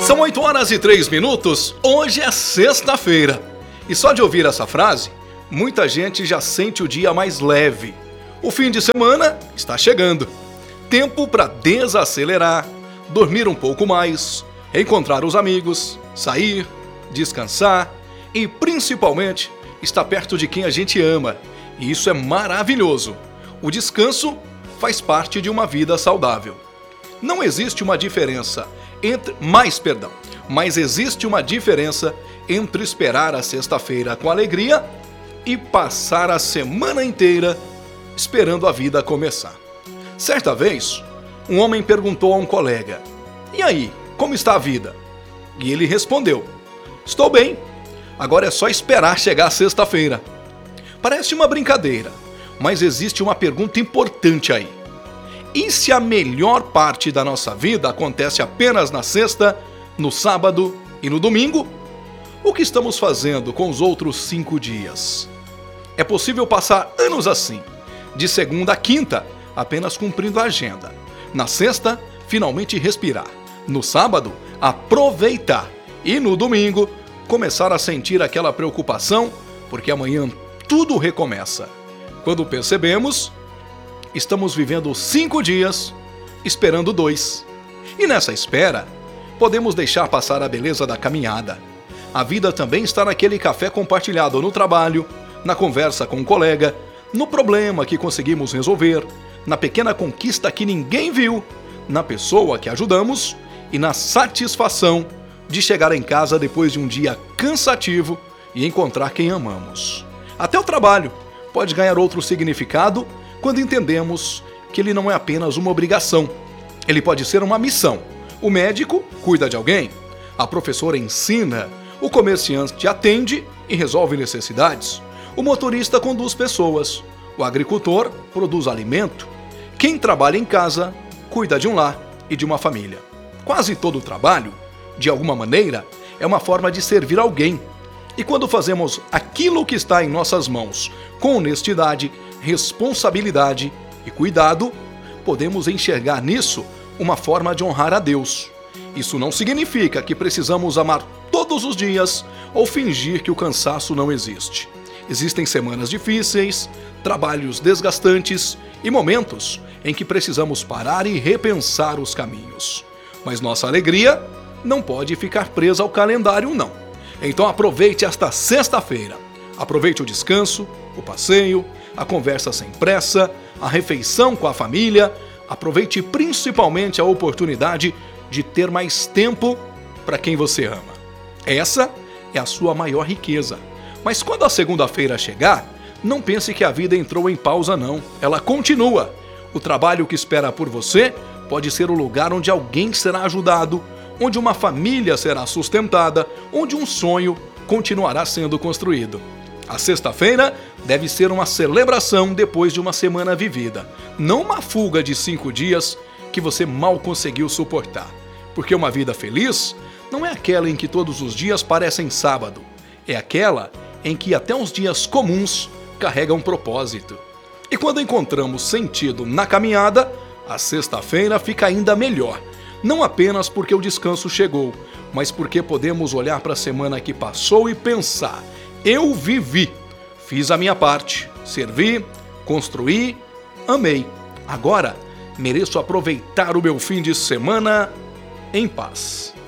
São 8h03, hoje é sexta-feira. E só de ouvir essa frase, muita gente já sente o dia mais leve. O fim de semana está chegando. Tempo para desacelerar, dormir um pouco mais, encontrar os amigos, sair, descansar e, principalmente, estar perto de quem a gente ama. E isso é maravilhoso. O descanso faz parte de uma vida saudável. Não existe uma diferença mas existe uma diferença entre esperar a sexta-feira com alegria e passar a semana inteira esperando a vida começar. Certa vez, um homem perguntou a um colega: "E aí, como está a vida?" E ele respondeu: "Estou bem, agora é só esperar chegar a sexta-feira." Parece uma brincadeira, mas existe uma pergunta importante aí. E se a melhor parte da nossa vida acontece apenas na sexta, no sábado e no domingo? O que estamos fazendo com os outros 5 dias? É possível passar anos assim, de segunda a quinta, apenas cumprindo a agenda. Na sexta, finalmente respirar. No sábado, aproveitar. E no domingo, começar a sentir aquela preocupação, porque amanhã tudo recomeça. Quando percebemos, estamos vivendo 5 dias, esperando 2. E nessa espera, podemos deixar passar a beleza da caminhada. A vida também está naquele café compartilhado no trabalho, na conversa com um colega, no problema que conseguimos resolver, na pequena conquista que ninguém viu, na pessoa que ajudamos e na satisfação de chegar em casa depois de um dia cansativo e encontrar quem amamos. Até o trabalho pode ganhar outro significado quando entendemos que ele não é apenas uma obrigação. Ele pode ser uma missão. O médico cuida de alguém, a professora ensina, o comerciante atende e resolve necessidades, o motorista conduz pessoas, o agricultor produz alimento, quem trabalha em casa cuida de um lar e de uma família. Quase todo o trabalho, de alguma maneira, é uma forma de servir alguém. E quando fazemos aquilo que está em nossas mãos, com honestidade, responsabilidade e cuidado, podemos enxergar nisso uma forma de honrar a Deus. Isso não significa que precisamos amar todos os dias ou fingir que o cansaço não existe. Existem semanas difíceis, trabalhos desgastantes e momentos em que precisamos parar e repensar os caminhos. Mas nossa alegria não pode ficar presa ao calendário, não. Então aproveite esta sexta-feira. Aproveite o descanso, o passeio, a conversa sem pressa, a refeição com a família. Aproveite principalmente a oportunidade de ter mais tempo para quem você ama. Essa é a sua maior riqueza. Mas quando a segunda-feira chegar, não pense que a vida entrou em pausa, não. Ela continua. O trabalho que espera por você pode ser o lugar onde alguém será ajudado, onde uma família será sustentada, onde um sonho continuará sendo construído. A sexta-feira deve ser uma celebração depois de uma semana vivida, não uma fuga de 5 dias que você mal conseguiu suportar. Porque uma vida feliz não é aquela em que todos os dias parecem sábado, é aquela em que até os dias comuns carregam um propósito. E quando encontramos sentido na caminhada, a sexta-feira fica ainda melhor. Não apenas porque o descanso chegou, mas porque podemos olhar para a semana que passou e pensar: eu vivi, fiz a minha parte, servi, construí, amei. Agora mereço aproveitar o meu fim de semana em paz.